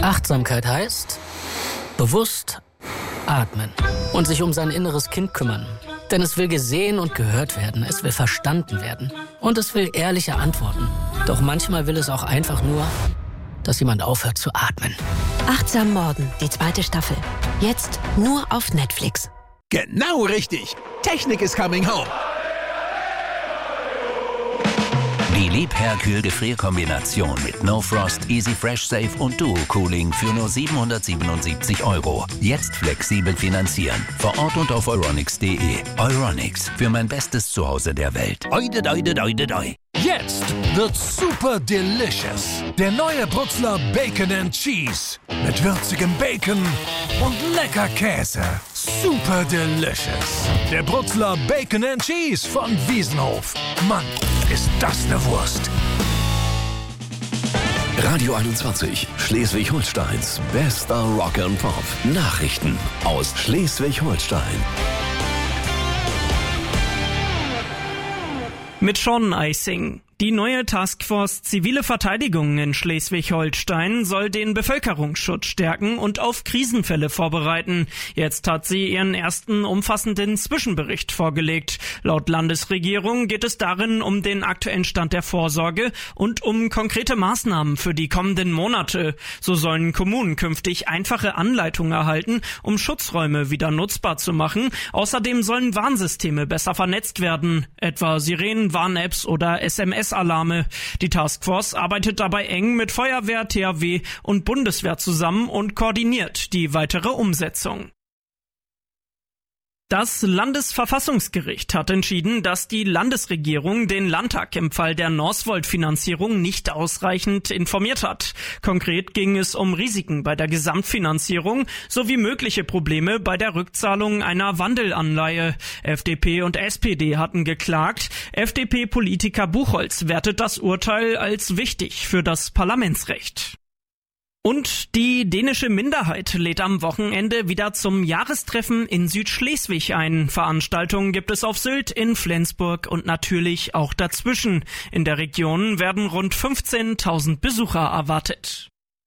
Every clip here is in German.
Achtsamkeit heißt bewusst atmen und sich um sein inneres Kind kümmern. Denn es will gesehen und gehört werden, es will verstanden werden und es will ehrliche Antworten. Doch manchmal will es auch einfach nur, dass jemand aufhört zu atmen. Achtsam Morden, die 2. Staffel. Jetzt nur auf Netflix. Genau richtig. Technik is coming home. Die Liebherr-Kühl-Gefrierkombination mit No Frost, Easy Fresh Safe und Duo Cooling für nur 777 €. Jetzt flexibel finanzieren. Vor Ort und auf euronics.de. Euronics, für mein bestes Zuhause der Welt. Oide, doide, doide, doi. Jetzt wird super delicious. Der neue Brutzler Bacon and Cheese. Mit würzigem Bacon und lecker Käse. Super delicious. Der Brutzler Bacon and Cheese von Wiesenhof. Mann, ist das eine Wurst. Radio 21, Schleswig-Holsteins bester Rock and Pop. Nachrichten aus Schleswig-Holstein. Mit Sean Eising. Die neue Taskforce Zivile Verteidigung in Schleswig-Holstein soll den Bevölkerungsschutz stärken und auf Krisenfälle vorbereiten. Jetzt hat sie ihren ersten umfassenden Zwischenbericht vorgelegt. Laut Landesregierung geht es darin um den aktuellen Stand der Vorsorge und um konkrete Maßnahmen für die kommenden Monate. So sollen Kommunen künftig einfache Anleitungen erhalten, um Schutzräume wieder nutzbar zu machen. Außerdem sollen Warnsysteme besser vernetzt werden, etwa Sirenen, Warn-Apps oder SMS-Alarme. Die Taskforce arbeitet dabei eng mit Feuerwehr, THW und Bundeswehr zusammen und koordiniert die weitere Umsetzung. Das Landesverfassungsgericht hat entschieden, dass die Landesregierung den Landtag im Fall der Northvolt-Finanzierung nicht ausreichend informiert hat. Konkret ging es um Risiken bei der Gesamtfinanzierung sowie mögliche Probleme bei der Rückzahlung einer Wandelanleihe. FDP und SPD hatten geklagt. FDP-Politiker Buchholz wertet das Urteil als wichtig für das Parlamentsrecht. Und die dänische Minderheit lädt am Wochenende wieder zum Jahrestreffen in Südschleswig ein. Veranstaltungen gibt es auf Sylt, in Flensburg und natürlich auch dazwischen. In der Region werden rund 15.000 Besucher erwartet.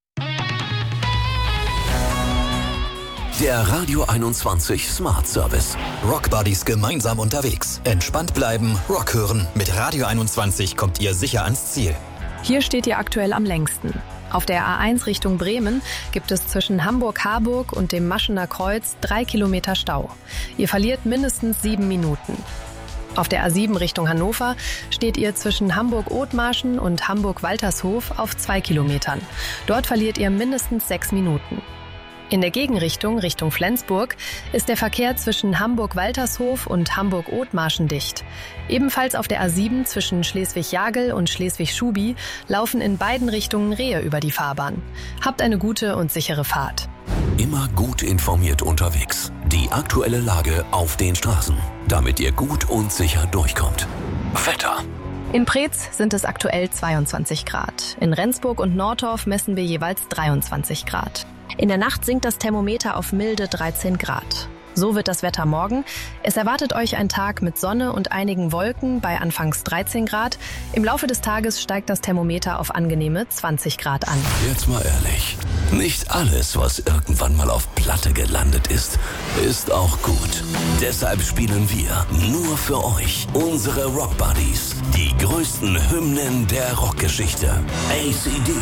Der Radio 21 Smart Service. Rockbuddies gemeinsam unterwegs. Entspannt bleiben, Rock hören. Mit Radio 21 kommt ihr sicher ans Ziel. Hier steht ihr aktuell am längsten. Auf der A1 Richtung Bremen gibt es zwischen Hamburg-Harburg und dem Maschener Kreuz 3 Kilometer Stau. Ihr verliert mindestens 7 Minuten. Auf der A7 Richtung Hannover steht ihr zwischen Hamburg-Othmarschen und Hamburg-Waltershof auf 2 Kilometern. Dort verliert ihr mindestens 6 Minuten. In der Gegenrichtung, Richtung Flensburg, ist der Verkehr zwischen Hamburg-Waltershof und Hamburg-Othmarschen dicht. Ebenfalls auf der A7 zwischen Schleswig-Jagel und Schleswig-Schubi laufen in beiden Richtungen Rehe über die Fahrbahn. Habt eine gute und sichere Fahrt. Immer gut informiert unterwegs. Die aktuelle Lage auf den Straßen, damit ihr gut und sicher durchkommt. Wetter. In Preetz sind es aktuell 22 Grad. In Rendsburg und Nordorf messen wir jeweils 23 Grad. In der Nacht sinkt das Thermometer auf milde 13 Grad. So wird das Wetter morgen. Es erwartet euch ein Tag mit Sonne und einigen Wolken bei anfangs 13 Grad. Im Laufe des Tages steigt das Thermometer auf angenehme 20 Grad an. Jetzt mal ehrlich, nicht alles, was irgendwann mal auf Platte gelandet ist, ist auch gut. Deshalb spielen wir nur für euch unsere Rockbuddies, die größten Hymnen der Rockgeschichte. AC/DC,